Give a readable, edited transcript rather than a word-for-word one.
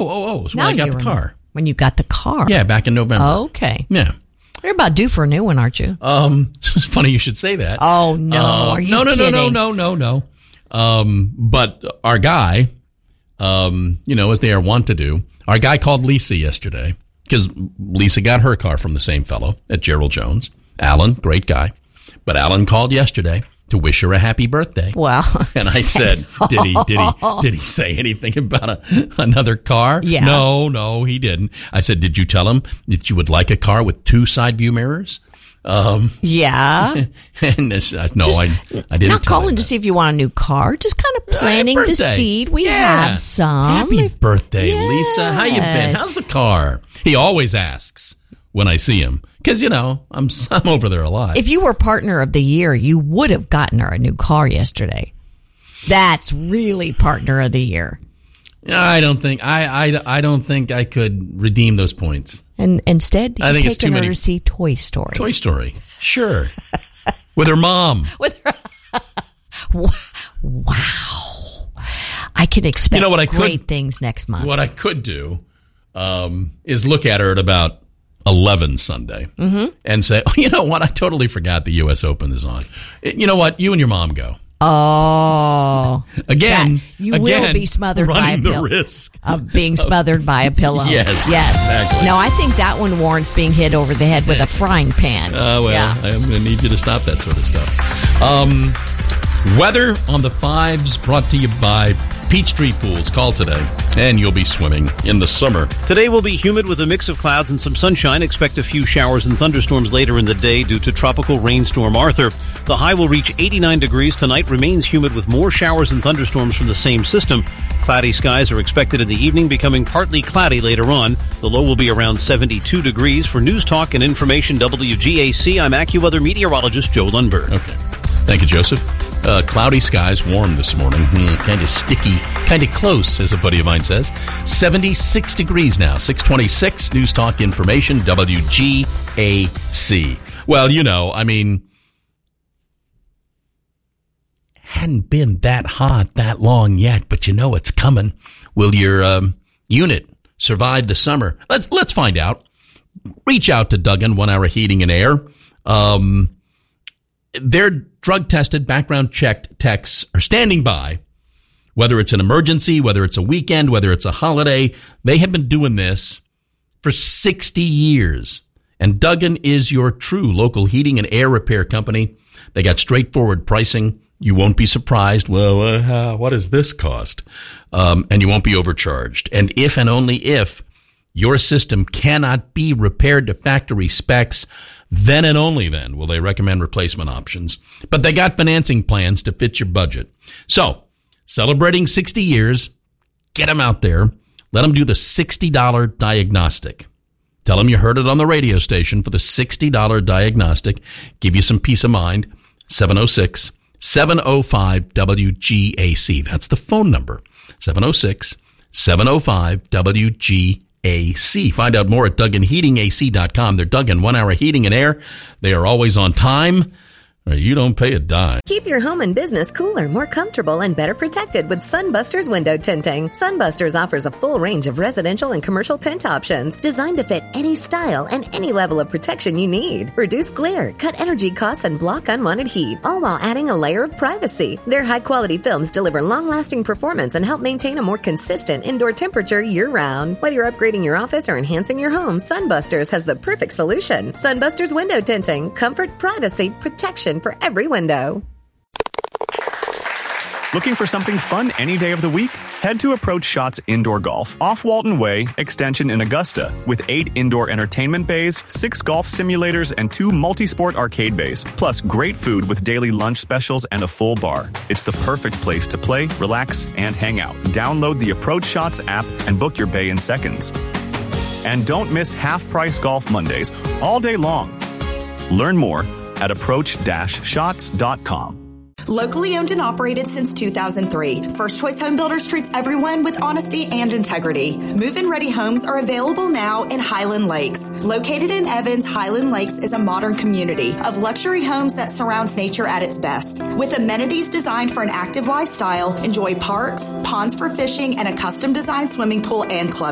So when I got the car. When you got the car. Yeah, back in November. Okay. Yeah. You're about due for a new one, aren't you? It's funny you should say that. Oh, no. Are you kidding? No. But our guy, as they are wont to do, our guy called Lisa yesterday because Lisa got her car from the same fellow at Gerald Jones. Alan, great guy. But Alan called yesterday to wish her a happy birthday. Well, and I said, did he say anything about another car? Yeah. No, he didn't. I said, did you tell him that you would like a car with 2 side view mirrors? Yeah. And I didn't. Not calling to see if you want a new car, just kind of planting the seed. We have some. Happy birthday, Lisa. How you been? How's the car? He always asks when I see him. Because, I'm over there a lot. If you were partner of the year, you would have gotten her a new car yesterday. That's really partner of the year. I don't think I don't think I could redeem those points. And instead, he's taking her to see Toy Story. Toy Story, sure, with her mom. Wow, I can expect great things next month. What I could do is look at her at about 11 Sunday and say, oh, you know what? I totally forgot the U.S. Open is on. You know what? You and your mom go. Oh, again, will be smothered by a pillow. Running the risk of being smothered by a pillow. Yes, exactly. No, I think that one warrants being hit over the head with a frying pan. I'm going to need you to stop that sort of stuff. Weather on the 5s brought to you by Peachtree Pools. Call today, and you'll be swimming in the summer. Today will be humid with a mix of clouds and some sunshine. Expect a few showers and thunderstorms later in the day due to tropical rainstorm Arthur. The high will reach 89 degrees tonight. Remains humid with more showers and thunderstorms from the same system. Cloudy skies are expected in the evening, becoming partly cloudy later on. The low will be around 72 degrees. For News Talk and Information WGAC, I'm AccuWeather meteorologist Joe Lundberg. Okay. Thank you, Joseph. Cloudy skies, warm this morning. Kind of sticky, kind of close, as a buddy of mine says. 76 degrees now. 626 News Talk Information, WGAC. Well, hadn't been that hot that long yet, but it's coming. Will your unit survive the summer? Let's find out. Reach out to Duggan, 1 Hour Heating and Air. Their drug-tested, background-checked techs are standing by. Whether it's an emergency, whether it's a weekend, whether it's a holiday, they have been doing this for 60 years. And Duggan is your true local heating and air repair company. They got straightforward pricing. You won't be surprised. Well, what does this cost? And you won't be overcharged. And if and only if your system cannot be repaired to factory specs, then and only then will they recommend replacement options. But they got financing plans to fit your budget. So, celebrating 60 years, get them out there. Let them do the $60 diagnostic. Tell them you heard it on the radio station for the $60 diagnostic. Give you some peace of mind. 706-705-WGAC. That's the phone number. 706-705-WGAC. Find out more at DugganHeatingAC.com. They're Duggan 1 Hour Heating and Air. They are always on time. You don't pay a dime. Keep your home and business cooler, more comfortable, and better protected with Sunbusters window tinting. Sunbusters offers a full range of residential and commercial tint options designed to fit any style and any level of protection you need. Reduce glare, cut energy costs, and block unwanted heat, all while adding a layer of privacy. Their high-quality films deliver long-lasting performance and help maintain a more consistent indoor temperature year-round. Whether you're upgrading your office or enhancing your home, Sunbusters has the perfect solution. Sunbusters window tinting. Comfort, privacy, protection for every window. Looking for something fun any day of the week? Head to Approach Shots Indoor Golf off Walton Way, Extension in Augusta, with 8 indoor entertainment bays, 6 golf simulators, and 2 multi-sport arcade bays, plus great food with daily lunch specials and a full bar. It's the perfect place to play, relax, and hang out. Download the Approach Shots app and book your bay in seconds. And don't miss half-price Golf Mondays all day long. Learn more at approach-shots.com. Locally owned and operated since 2003. First Choice Home Builders treats everyone with honesty and integrity. Move-in ready homes are available now in Highland Lakes. Located in Evans, Highland Lakes is a modern community of luxury homes that surrounds nature at its best. With amenities designed for an active lifestyle, enjoy parks, ponds for fishing, and a custom-designed swimming pool and club.